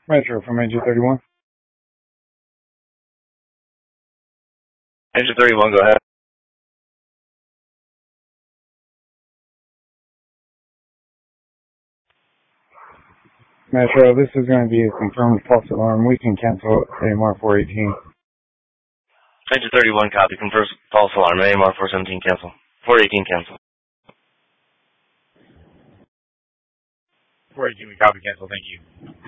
Metro from Engine 31. Engine 31, go ahead. Metro, this is going to be a confirmed false alarm. We can cancel AMR 418. Engine 31, copy. Confirmed false alarm. AMR 417, cancel. 418, cancel. 418, we copy, cancel. Thank you.